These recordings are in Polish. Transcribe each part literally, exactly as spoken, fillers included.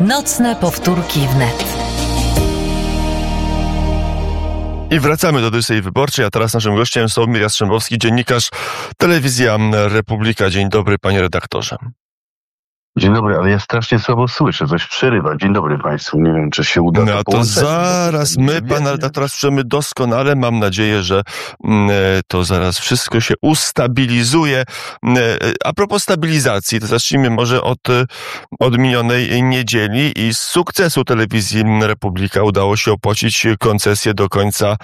Nocne powtórki wnet. I wracamy do Odyssey Wyborczej, a teraz naszym gościem Sławomir Jastrzębowski, dziennikarz, Telewizja Republika. Dzień dobry, panie redaktorze. Dzień dobry, ale ja strasznie słabo słyszę, coś przerywa. Dzień dobry państwu, nie wiem, czy się uda. No to, to zaraz my pana redaktora słyszymy doskonale. Mam nadzieję, że to zaraz wszystko się ustabilizuje. A propos stabilizacji, to zacznijmy może od, od minionej niedzieli i z sukcesu Telewizji Republika udało się opłacić koncesję do końca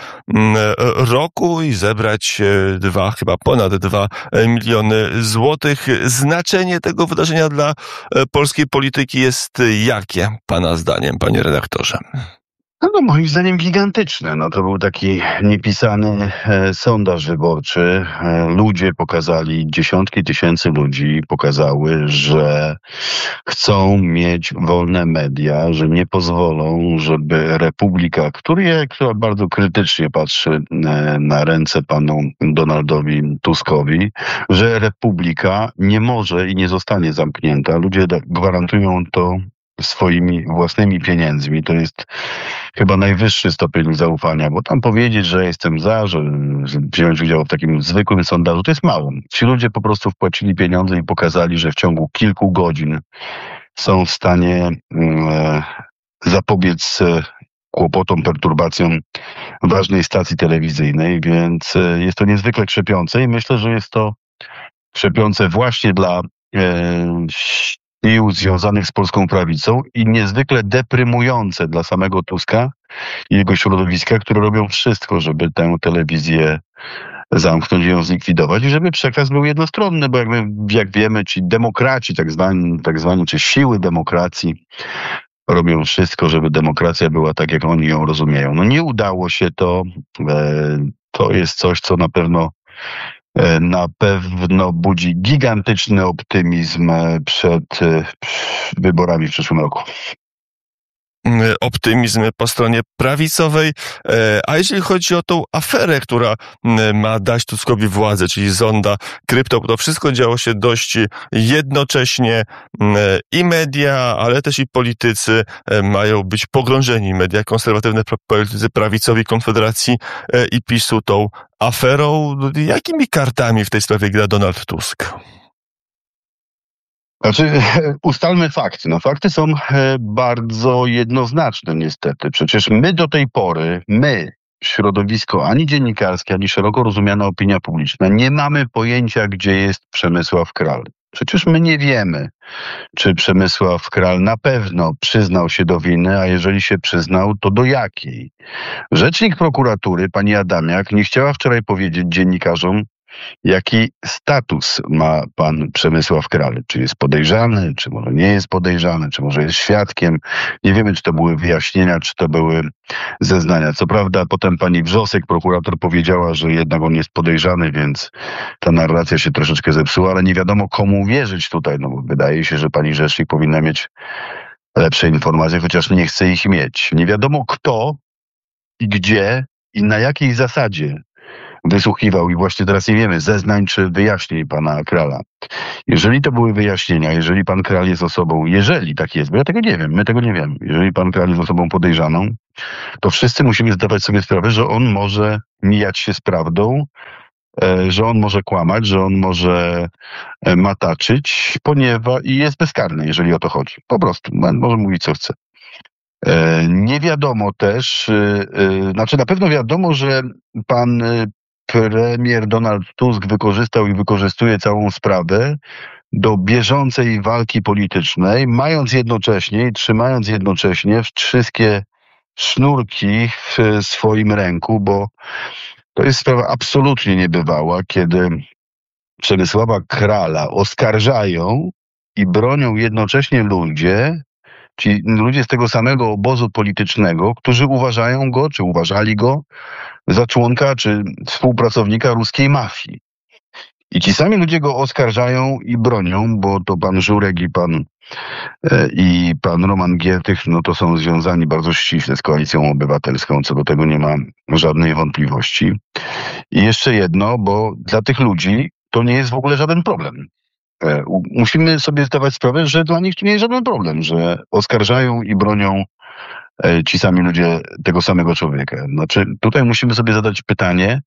roku i zebrać dwa, chyba ponad dwa miliony złotych. Znaczenie tego wydarzenia dla polskiej polityki jest jakie, pana zdaniem, panie redaktorze? No, no moim zdaniem gigantyczne. No to był taki niepisany e, sondaż wyborczy. E, ludzie pokazali, dziesiątki tysięcy ludzi pokazały, że chcą mieć wolne media, że nie pozwolą, żeby Republika, który, która bardzo krytycznie patrzy e, na ręce panu Donaldowi Tuskowi, że Republika nie może i nie zostanie zamknięta. Ludzie gwarantują to swoimi własnymi pieniędzmi. To jest chyba najwyższy stopień zaufania, bo tam powiedzieć, że jestem za, że wziąć udział w takim zwykłym sondażu, to jest mało. Ci ludzie po prostu wpłacili pieniądze i pokazali, że w ciągu kilku godzin są w stanie e, zapobiec e, kłopotom, perturbacjom ważnej stacji telewizyjnej, więc e, jest to niezwykle krzepiące i myślę, że jest to krzepiące właśnie dla e, sił związanych z polską prawicą i niezwykle deprymujące dla samego Tuska i jego środowiska, które robią wszystko, żeby tę telewizję zamknąć i ją zlikwidować i żeby przekaz był jednostronny, bo jak, my, jak wiemy, ci demokraci, tak zwani, tak zwani, czy siły demokracji robią wszystko, żeby demokracja była tak, jak oni ją rozumieją. No nie udało się to. E, to jest coś, co na pewno na pewno budzi gigantyczny optymizm przed wyborami w przyszłym roku. Optymizm po stronie prawicowej. A jeżeli chodzi o tą aferę, która ma dać Tuskowi władzę, czyli zonda krypto, to wszystko działo się dość jednocześnie. I media, ale też i politycy mają być pogrążeni. Media konserwatywne, politycy prawicowi, Konfederacji i PiSu tą aferą. Jakimi kartami w tej sprawie gra Donald Tusk? Znaczy, ustalmy fakty. No, fakty są bardzo jednoznaczne niestety. Przecież my do tej pory, my, środowisko ani dziennikarskie, ani szeroko rozumiana opinia publiczna, nie mamy pojęcia, gdzie jest Przemysław Kral. Przecież my nie wiemy, czy Przemysław Kral na pewno przyznał się do winy, a jeżeli się przyznał, to do jakiej. Rzecznik prokuratury, pani Adamiak, nie chciała wczoraj powiedzieć dziennikarzom, jaki status ma pan Przemysław Kral? Czy jest podejrzany, czy może nie jest podejrzany, czy może jest świadkiem? Nie wiemy, czy to były wyjaśnienia, czy to były zeznania. Co prawda potem pani Wrzosek, prokurator, powiedziała, że jednak on jest podejrzany, więc ta narracja się troszeczkę zepsuła, ale nie wiadomo, komu wierzyć tutaj. No bo wydaje się, że pani rzecznik powinna mieć lepsze informacje, chociaż nie chce ich mieć. Nie wiadomo kto i gdzie i na jakiej zasadzie wysłuchiwał i właśnie teraz nie wiemy zeznań czy wyjaśnień pana Krala. Jeżeli to były wyjaśnienia, jeżeli pan Kral jest osobą, jeżeli tak jest, bo ja tego nie wiem, my tego nie wiemy, jeżeli pan Kral jest osobą podejrzaną, to wszyscy musimy zdawać sobie sprawę, że on może mijać się z prawdą, że on może kłamać, że on może mataczyć, ponieważ i jest bezkarny, jeżeli o to chodzi. Po prostu, może mówić co chce. Nie wiadomo też, znaczy na pewno wiadomo, że pan premier Donald Tusk wykorzystał i wykorzystuje całą sprawę do bieżącej walki politycznej, mając jednocześnie i trzymając jednocześnie wszystkie sznurki w swoim ręku, bo to jest sprawa absolutnie niebywała, kiedy Przemysława Krala oskarżają i bronią jednocześnie ludzie, ci ludzie z tego samego obozu politycznego, którzy uważają go, czy uważali go za członka, czy współpracownika ruskiej mafii. I ci sami ludzie go oskarżają i bronią, bo to pan Żurek i pan, e, i pan Roman Giertych, no to są związani bardzo ściśle z Koalicją Obywatelską, co do tego nie ma żadnej wątpliwości. I jeszcze jedno, bo dla tych ludzi to nie jest w ogóle żaden problem. Musimy sobie zdawać sprawę, że dla nich to nie jest żaden problem, że oskarżają i bronią ci sami ludzie tego samego człowieka. Znaczy, tutaj musimy sobie zadać pytanie,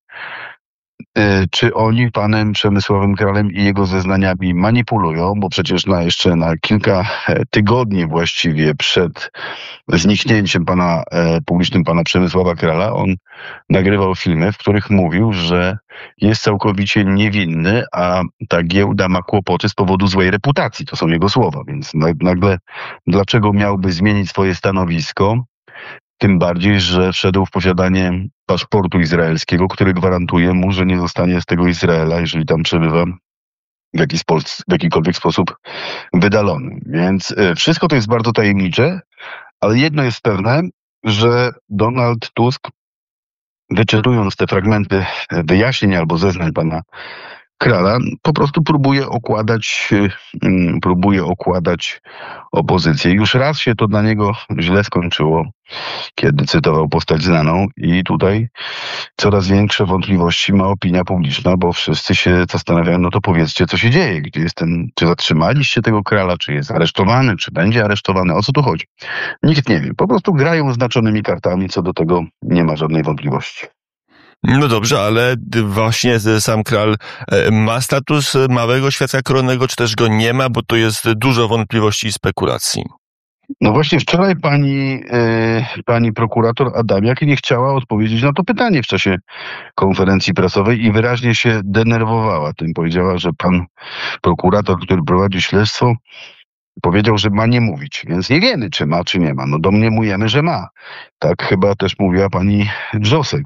czy oni panem Przemysławem Kralem i jego zeznaniami manipulują, bo przecież na jeszcze na kilka tygodni właściwie przed zniknięciem pana, publicznym pana Przemysława Krala, on nagrywał filmy, w których mówił, że jest całkowicie niewinny, a ta giełda ma kłopoty z powodu złej reputacji. To są jego słowa, więc nagle dlaczego miałby zmienić swoje stanowisko? Tym bardziej, że wszedł w posiadanie paszportu izraelskiego, który gwarantuje mu, że nie zostanie z tego Izraela, jeżeli tam przebywa, w, jakiś spo- w jakikolwiek sposób wydalony. Więc wszystko to jest bardzo tajemnicze, ale jedno jest pewne, że Donald Tusk, wyczytując te fragmenty wyjaśnień albo zeznań pana Krala, po prostu próbuje okładać, próbuje okładać opozycję. Już raz się to dla niego źle skończyło, kiedy cytował postać znaną i tutaj coraz większe wątpliwości ma opinia publiczna, bo wszyscy się zastanawiają, no to powiedzcie, co się dzieje, gdzie jest ten, czy zatrzymaliście tego Krala, czy jest aresztowany, czy będzie aresztowany, o co tu chodzi? Nikt nie wie, po prostu grają znaczonymi kartami, co do tego nie ma żadnej wątpliwości. No dobrze, ale właśnie sam Kral ma status małego świadka koronnego, czy też go nie ma, bo to jest dużo wątpliwości i spekulacji. No właśnie wczoraj pani, yy, pani prokurator Adamiak nie chciała odpowiedzieć na to pytanie w czasie konferencji prasowej i wyraźnie się denerwowała tym. Powiedziała, że pan prokurator, który prowadzi śledztwo, powiedział, że ma nie mówić, więc nie wiemy, czy ma, czy nie ma. No domniemujemy, że ma. Tak chyba też mówiła pani Wrzosek.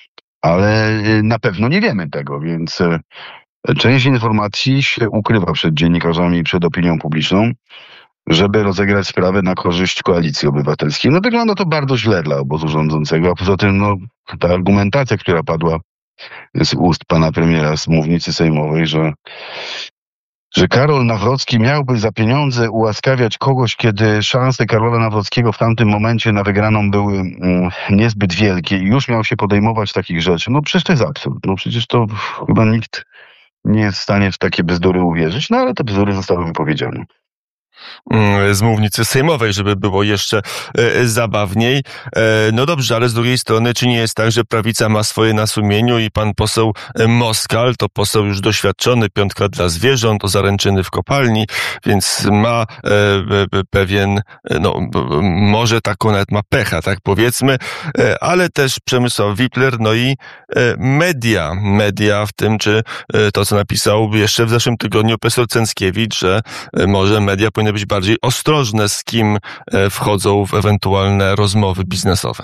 Ale na pewno nie wiemy tego, więc część informacji się ukrywa przed dziennikarzami i przed opinią publiczną, żeby rozegrać sprawę na korzyść Koalicji Obywatelskiej. No wygląda to bardzo źle dla obozu rządzącego, a poza tym no, ta argumentacja, która padła z ust pana premiera z mównicy sejmowej, że że Karol Nawrocki miałby za pieniądze ułaskawiać kogoś, kiedy szanse Karola Nawrockiego w tamtym momencie na wygraną były mm, niezbyt wielkie i już miał się podejmować takich rzeczy. No przecież to jest absurd. No przecież to chyba nikt nie jest w stanie w takie bzdury uwierzyć, no ale te bzdury zostały wypowiedziane. Z mównicy sejmowej, żeby było jeszcze e, zabawniej. E, no dobrze, ale z drugiej strony, czy nie jest tak, że prawica ma swoje na sumieniu i pan poseł Moskal, to poseł już doświadczony, piątka dla zwierząt, o zaręczyny w kopalni, więc ma e, e, pewien, no może taką nawet ma pecha, tak powiedzmy, e, ale też Przemysław Wipler, no i e, media, media w tym, czy e, to, co napisał jeszcze w zeszłym tygodniu profesor Cęckiewicz, że e, może media powinny być bardziej ostrożne, z kim wchodzą w ewentualne rozmowy biznesowe.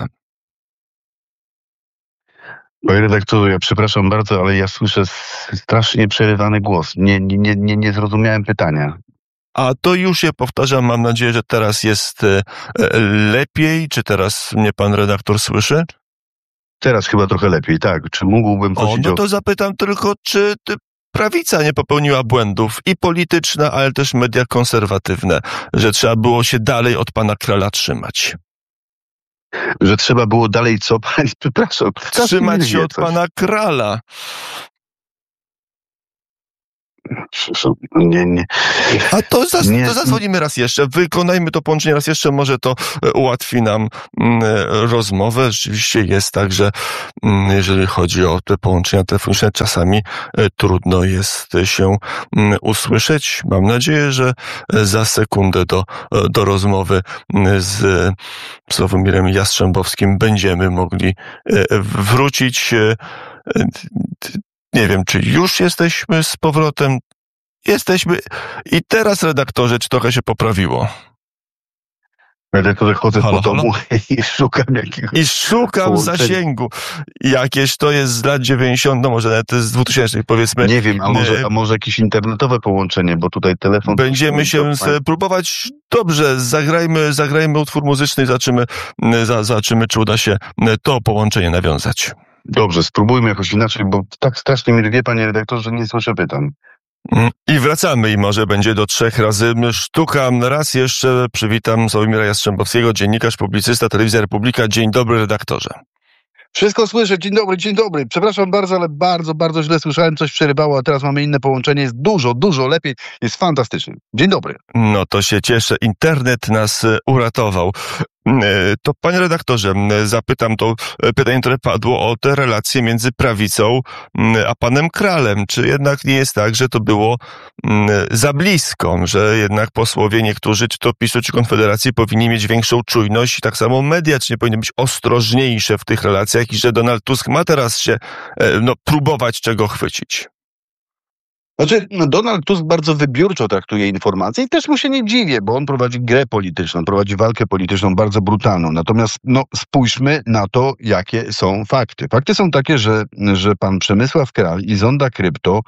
Panie redaktorze, ja przepraszam bardzo, ale ja słyszę strasznie przerywany głos. Nie, nie, nie, nie zrozumiałem pytania. A to już je powtarzam, mam nadzieję, że teraz jest lepiej. Czy teraz mnie pan redaktor słyszy? Teraz chyba trochę lepiej, tak. Czy mógłbym prosić o... O, no to zapytam tylko, czy ty prawica nie popełniła błędów i polityczna, ale też media konserwatywne, że trzeba było się dalej od pana Krala trzymać. Że trzeba było dalej co? Pani, przepraszam. Trzymać się od coś. pana Krala. Nie, nie. A to, zas, nie. to zadzwonimy raz jeszcze, wykonajmy to połączenie raz jeszcze, może to ułatwi nam mm, rozmowę. Rzeczywiście jest tak, że mm, jeżeli chodzi o te połączenia telefoniczne, czasami e, trudno jest się mm, usłyszeć. Mam nadzieję, że za sekundę do, do rozmowy z Sławomirem Jastrzębowskim będziemy mogli e, wrócić. E, Nie wiem, czy już jesteśmy z powrotem. Jesteśmy. I teraz, redaktorze, czy trochę się poprawiło? Redaktorze, chodzę halo, po domu halo? i szukam jakiegoś I szukam połączenia. zasięgu. Jakieś to jest z lat dziewięćdziesiątych, no może nawet z dwutysięcznych, powiedzmy. Nie wiem, a może, a może jakieś internetowe połączenie, bo tutaj telefon... Będziemy się z, próbować. Dobrze, zagrajmy, zagrajmy utwór muzyczny i zobaczymy, za, zobaczymy, czy uda się to połączenie nawiązać. Dobrze, spróbujmy jakoś inaczej, bo tak strasznie mi rwie, panie redaktorze, że nie słyszę pytań. I wracamy i może będzie do trzech razy sztuka. Raz jeszcze przywitam Sławomira Jastrzębowskiego, dziennikarz, publicysta, Telewizja Republika. Dzień dobry, redaktorze. Wszystko słyszę. Dzień dobry, dzień dobry. Przepraszam bardzo, ale bardzo, bardzo źle słyszałem. Coś przerywało, a teraz mamy inne połączenie. Jest dużo, dużo lepiej. Jest fantastycznie. Dzień dobry. No to się cieszę. Internet nas e, uratował. E, To panie redaktorze, m, zapytam to e, pytanie, które padło o te relacje między prawicą m, a panem Kralem. Czy jednak nie jest tak, że to było m, za blisko, że jednak posłowie niektórzy, czy to PiSu, czy Konfederacji, powinni mieć większą czujność i tak samo media, czy nie powinny być ostrożniejsze w tych relacjach i że Donald Tusk ma teraz się e, no, próbować czego chwycić? Znaczy, no, Donald Tusk bardzo wybiórczo traktuje informacje i też mu się nie dziwię, bo on prowadzi grę polityczną, prowadzi walkę polityczną bardzo brutalną. Natomiast no, spójrzmy na to, jakie są fakty. Fakty są takie, że, że pan Przemysław Kral i Zonda Krypto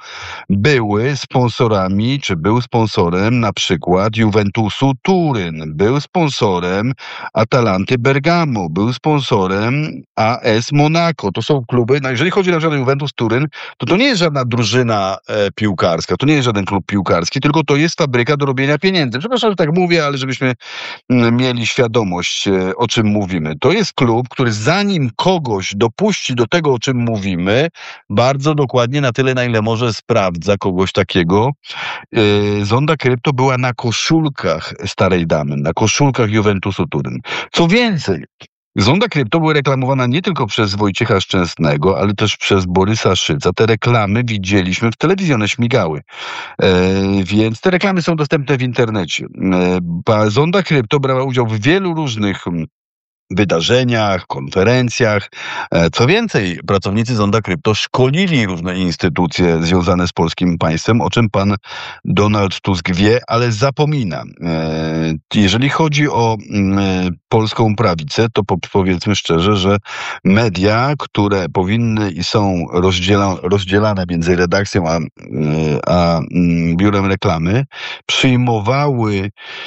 były sponsorami, czy był sponsorem na przykład Juventusu Turyn, był sponsorem Atalanty Bergamo, był sponsorem A S Monaco. To są kluby, no jeżeli chodzi na przykład o Juventus Turyn, to to nie jest żadna drużyna e, piłkarska. To nie jest żaden klub piłkarski, tylko to jest fabryka do robienia pieniędzy. Przepraszam, że tak mówię, ale żebyśmy mm, mieli świadomość, e, o czym mówimy. To jest klub, który zanim kogoś dopuści do tego, o czym mówimy, bardzo dokładnie na tyle, na ile może sprawdza kogoś takiego. E, Zonda Krypto była na koszulkach starej damy, na koszulkach Juventusu Turyn. Co więcej, Zonda Krypto była reklamowana nie tylko przez Wojciecha Szczęsnego, ale też przez Borysa Szyca. Te reklamy widzieliśmy w telewizji, one śmigały. E, więc te reklamy są dostępne w internecie. E, Zonda Krypto brała udział w wielu różnych wydarzeniach, konferencjach. Co więcej, pracownicy Zonda Krypto szkolili różne instytucje związane z polskim państwem, o czym pan Donald Tusk wie, ale zapomina. Jeżeli chodzi o polską prawicę, to powiedzmy szczerze, że media, które powinny i są rozdziela, rozdzielane między redakcją a, a biurem reklamy, przyjmowały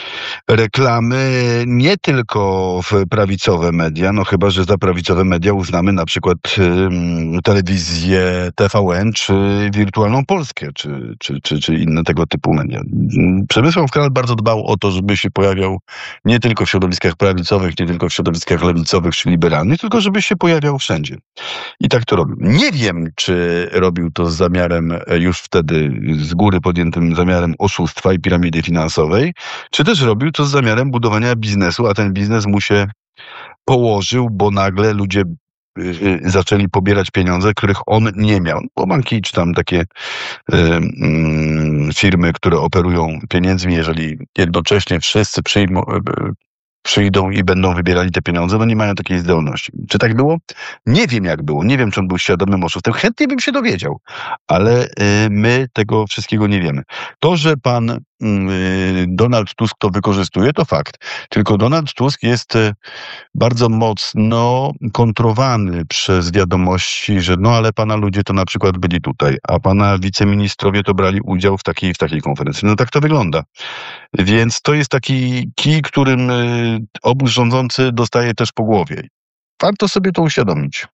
reklamy nie tylko w prawicowej media, no chyba, że za prawicowe media uznamy na przykład y, telewizję T V N, czy Wirtualną Polskę, czy, czy, czy, czy inne tego typu media. Przemysław Kral bardzo dbał o to, żeby się pojawiał nie tylko w środowiskach prawicowych, nie tylko w środowiskach lewicowych czy liberalnych, tylko żeby się pojawiał wszędzie. I tak to robił. Nie wiem, czy robił to z zamiarem, już wtedy z góry podjętym zamiarem oszustwa i piramidy finansowej, czy też robił to z zamiarem budowania biznesu, a ten biznes mu się położył, bo nagle ludzie y, y, zaczęli pobierać pieniądze, których on nie miał. Bo banki czy tam takie y, y, firmy, które operują pieniędzmi, jeżeli jednocześnie wszyscy przyjmą, y, przyjdą i będą wybierali te pieniądze, no nie mają takiej zdolności. Czy tak było? Nie wiem, jak było. Nie wiem, czy on był świadomym oszustem. Chętnie bym się dowiedział, ale y, my tego wszystkiego nie wiemy. To, że pan y, Donald Tusk to wykorzystuje, to fakt. Tylko Donald Tusk jest y, bardzo mocno kontrowany przez wiadomości, że no ale pana ludzie to na przykład byli tutaj, a pana wiceministrowie to brali udział w takiej i w takiej konferencji. No tak to wygląda. Więc to jest taki kij, którym y, obóz rządzący dostaje też po głowie. Warto sobie to uświadomić.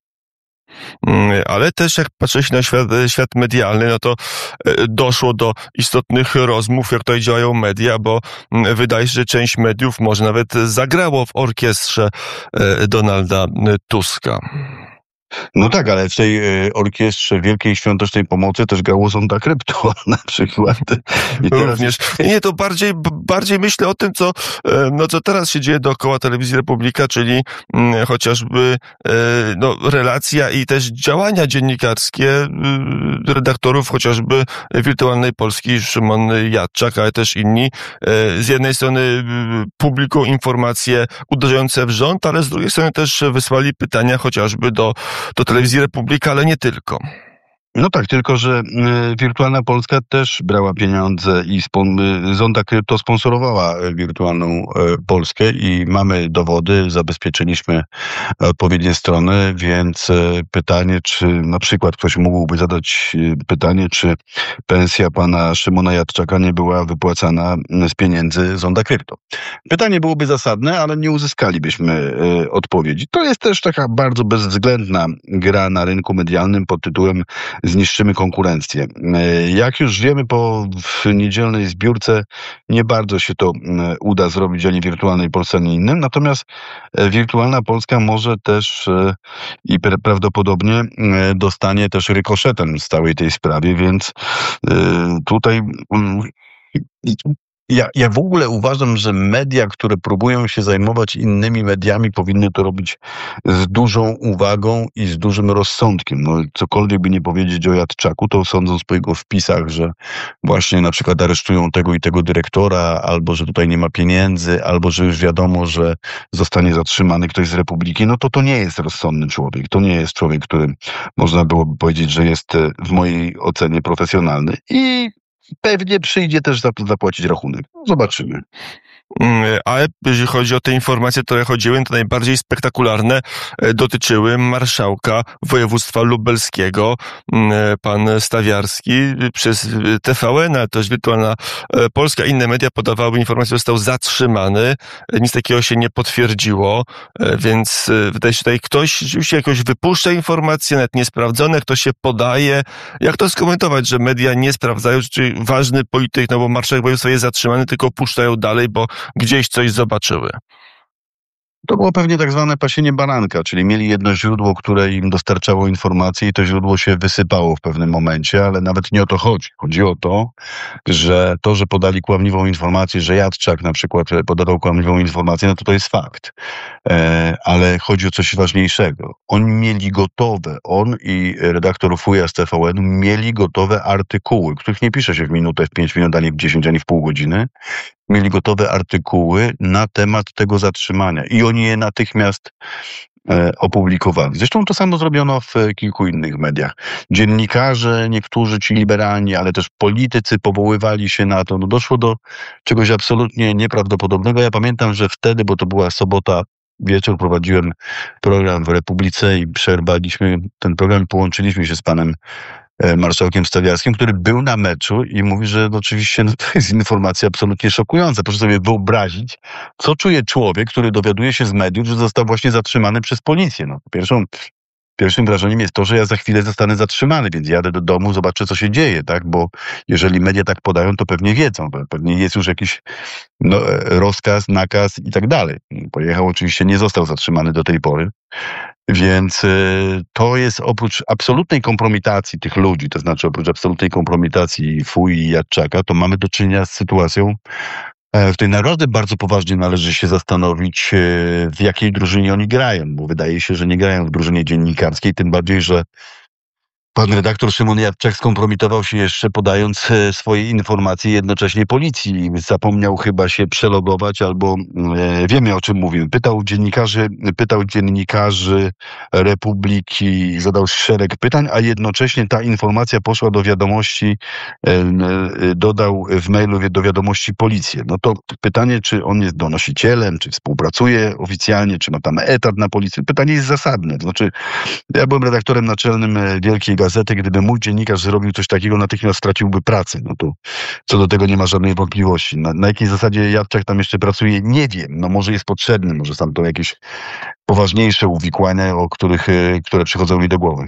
Ale też jak patrzy się na świat, świat medialny, no to doszło do istotnych rozmów, jak tutaj działają media, bo wydaje się, że część mediów może nawet zagrało w orkiestrze Donalda Tuska. No tak, ale w tej y, orkiestrze Wielkiej Świątecznej Pomocy też grało Zonda Krypto na przykład. I teraz... Również. Nie, to bardziej, bardziej myślę o tym, co, no, co teraz się dzieje dookoła Telewizji Republika, czyli mm, chociażby e, no, relacja i też działania dziennikarskie y, redaktorów chociażby Wirtualnej Polski, Szymon Jadczak, ale też inni. E, z jednej strony y, publikują informacje uderzające w rząd, ale z drugiej strony też wysłali pytania chociażby do do Telewizji Republika, ale nie tylko. No tak, tylko że y, Wirtualna Polska też brała pieniądze i spon- y, Zonda Krypto sponsorowała y, Wirtualną y, Polskę i mamy dowody, zabezpieczyliśmy odpowiednie strony, więc y, pytanie, czy na przykład ktoś mógłby zadać y, pytanie, czy pensja pana Szymona Jadczaka nie była wypłacana z pieniędzy Zonda Krypto. Pytanie byłoby zasadne, ale nie uzyskalibyśmy y, odpowiedzi. To jest też taka bardzo bezwzględna gra na rynku medialnym pod tytułem zniszczymy konkurencję. Jak już wiemy po niedzielnej zbiórce, nie bardzo się to uda zrobić ani wirtualnej Polsce, ani innym, natomiast wirtualna Polska może też i prawdopodobnie dostanie też rykoszetem z całej tej sprawie, więc tutaj Ja, ja w ogóle uważam, że media, które próbują się zajmować innymi mediami, powinny to robić z dużą uwagą i z dużym rozsądkiem. No, cokolwiek by nie powiedzieć o Jadczaku, to sądząc po jego wpisach, że właśnie na przykład aresztują tego i tego dyrektora, albo że tutaj nie ma pieniędzy, albo że już wiadomo, że zostanie zatrzymany ktoś z Republiki, no to to nie jest rozsądny człowiek. To nie jest człowiek, który można byłoby powiedzieć, że jest w mojej ocenie profesjonalny. I pewnie przyjdzie też za to zapłacić rachunek. Zobaczymy. Ale jeżeli chodzi o te informacje, które chodziły, to najbardziej spektakularne dotyczyły marszałka województwa lubelskiego, pan Stawiarski, przez T V N, ale też Wirtualna Polska. Inne media podawały informację, że został zatrzymany. Nic takiego się nie potwierdziło, więc wydaje się, że tutaj ktoś rzeczywiście jakoś wypuszcza informacje, nawet niesprawdzone, ktoś się podaje. Jak to skomentować, że media nie sprawdzają, czy ważny polityk, no bo marszałek województwa jest zatrzymany, tylko puszczają dalej, bo gdzieś coś zobaczyły? To było pewnie tak zwane pasienie baranka, czyli mieli jedno źródło, które im dostarczało informacji i to źródło się wysypało w pewnym momencie, ale nawet nie o to chodzi. Chodzi o to, że to, że podali kłamliwą informację, że Jadczak na przykład podawał kłamliwą informację, no to to jest fakt. E, ale chodzi o coś ważniejszego. Oni mieli gotowe, on i redaktor Fuja z T V N mieli gotowe artykuły, których nie pisze się w minutę, w pięć minut, ani w dziesięć, ani w pół godziny. Mieli gotowe artykuły na temat tego zatrzymania i oni je natychmiast e, opublikowali. Zresztą to samo zrobiono w kilku innych mediach. Dziennikarze, niektórzy ci liberalni, ale też politycy powoływali się na to. No doszło do czegoś absolutnie nieprawdopodobnego. Ja pamiętam, że wtedy, bo to była sobota wieczór, prowadziłem program w Republice i przerwaliśmy ten program i połączyliśmy się z panem marszałkiem Stawiarskim, który był na meczu i mówi, że oczywiście no to jest informacja absolutnie szokująca. Proszę sobie wyobrazić, co czuje człowiek, który dowiaduje się z mediów, że został właśnie zatrzymany przez policję. No, pierwszą, pierwszym wrażeniem jest to, że ja za chwilę zostanę zatrzymany, więc jadę do domu, zobaczę, co się dzieje, tak? Bo jeżeli media tak podają, to pewnie wiedzą. Pewnie jest już jakiś no, rozkaz, nakaz i tak dalej. Pojechał, oczywiście nie został zatrzymany do tej pory. Więc y, to jest oprócz absolutnej kompromitacji tych ludzi, to znaczy oprócz absolutnej kompromitacji Fuj i Jadczaka, to mamy do czynienia z sytuacją, e, w której naprawdę bardzo poważnie należy się zastanowić, e, w jakiej drużynie oni grają, bo wydaje się, że nie grają w drużynie dziennikarskiej, tym bardziej, że pan redaktor Szymon Jadczak skompromitował się jeszcze podając swoje informacje jednocześnie policji. Zapomniał chyba się przelogować albo e, wiemy o czym mówimy. Pytał dziennikarzy, pytał dziennikarzy Republiki, zadał szereg pytań, a jednocześnie ta informacja poszła do wiadomości, e, e, dodał w mailu do wiadomości policję. No to pytanie, czy on jest donosicielem, czy współpracuje oficjalnie, czy ma tam etat na policji. Pytanie jest zasadne. To znaczy, ja byłem redaktorem naczelnym Wielkiej Gazety, gdyby mój dziennikarz zrobił coś takiego, natychmiast straciłby pracę. No to co do tego nie ma żadnej wątpliwości. Na, na jakiej zasadzie Jadczak tam jeszcze pracuje, nie wiem. No może jest potrzebny, może są to jakieś poważniejsze uwikłania, o których, które przychodzą mi do głowy.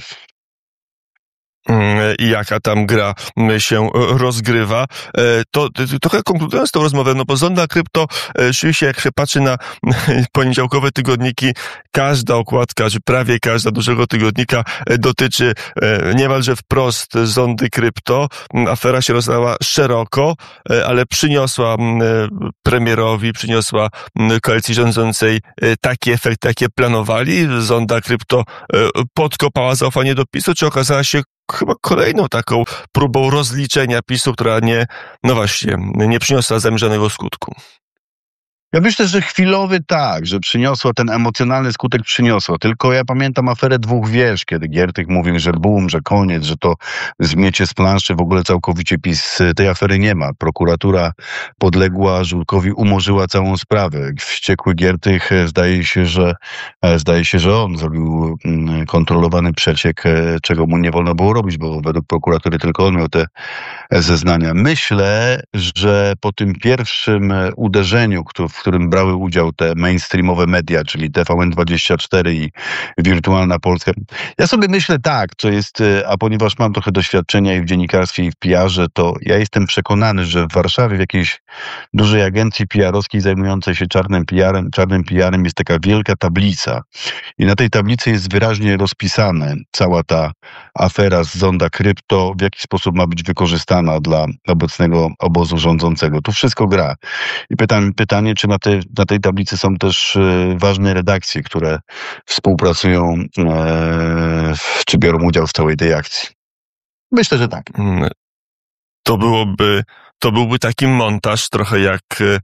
I jaka tam gra się rozgrywa. To, to trochę konkludując tą rozmowę, no bo Zonda Krypto, rzeczywiście jak się patrzy na poniedziałkowe tygodniki, każda okładka, czy prawie każda dużego tygodnika dotyczy niemalże wprost Zondy Krypto. Afera się rozlała szeroko, ale przyniosła premierowi, przyniosła koalicji rządzącej taki efekt, jakie planowali. Zonda Krypto podkopała zaufanie do PiSu, czy okazała się chyba kolejną taką próbą rozliczenia PiSu, która nie, no właśnie, nie przyniosła zamierzonego skutku. Ja myślę, że chwilowy tak, że przyniosła, ten emocjonalny skutek przyniosła. Tylko ja pamiętam aferę dwóch wież, kiedy Giertych mówił, że bum, że koniec, że to zmiecie z planszy, w ogóle całkowicie PiS. Tej afery nie ma. Prokuratura podległa Żurkowi umorzyła całą sprawę. Wściekły Giertych, zdaje się, że zdaje się, że on zrobił kontrolowany przeciek, czego mu nie wolno było robić, bo według prokuratury tylko on miał te zeznania. Myślę, że po tym pierwszym uderzeniu, w którym brały udział te mainstreamowe media, czyli T V N dwadzieścia cztery i Wirtualna Polska. Ja sobie myślę tak, co jest, a ponieważ mam trochę doświadczenia i w dziennikarstwie, i w P R-ze, to ja jestem przekonany, że w Warszawie w jakiejś dużej agencji P R-owskiej zajmującej się czarnym P R-em, czarnym P R-em jest taka wielka tablica i na tej tablicy jest wyraźnie rozpisane cała ta afera z Zonda Krypto, w jaki sposób ma być wykorzystana dla obecnego obozu rządzącego. Tu wszystko gra. I pytam, pytanie, czy na, te, na tej tablicy są też e, ważne redakcje, które współpracują, e, czy biorą udział w całej tej akcji. Myślę, że tak. To byłoby, to byłby taki montaż trochę jak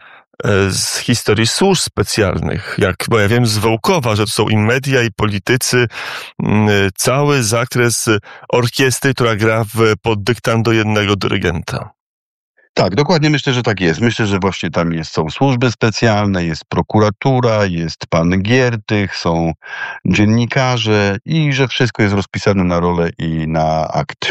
z historii służb specjalnych, jak, bo ja wiem z Wołkowa, że to są i media, i politycy, cały zakres orkiestry, która gra w, pod dyktando jednego dyrygenta. Tak, dokładnie myślę, że tak jest. Myślę, że właśnie tam jest, są służby specjalne, jest prokuratura, jest pan Giertych, są dziennikarze i że wszystko jest rozpisane na rolę i na akt.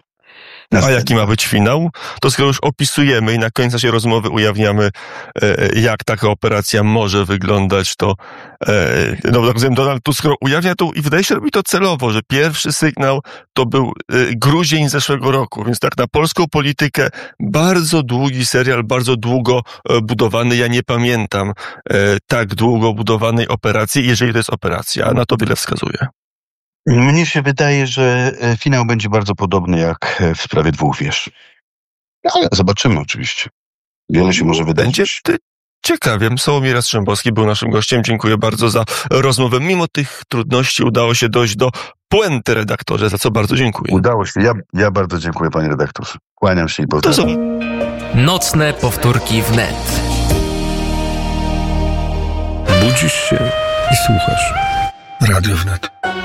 A jaki ma być finał? To skoro już opisujemy i na końcu naszej rozmowy ujawniamy, jak taka operacja może wyglądać, to no, tak rozumiem, Donald Tusk ujawnia to i wydaje się, że robi to celowo, że pierwszy sygnał to był grudzień zeszłego roku, więc tak na polską politykę bardzo długi serial, bardzo długo budowany. Ja nie pamiętam tak długo budowanej operacji, jeżeli to jest operacja, a na to wiele wskazuje. Mnie się wydaje, że finał będzie bardzo podobny jak w sprawie dwóch wież. Ale zobaczymy oczywiście. Wiele się może wydarzyć. Będzie ty ciekawie. Sławomir Jastrzębowski był naszym gościem. Dziękuję bardzo za rozmowę. Mimo tych trudności udało się dojść do puenty, redaktorze, za co bardzo dziękuję. Udało się. Ja, ja bardzo dziękuję, panie redaktorze. Kłaniam się i pozdrawiam. Nocne powtórki wnet. Budzisz się i słuchasz. Radio Wnet.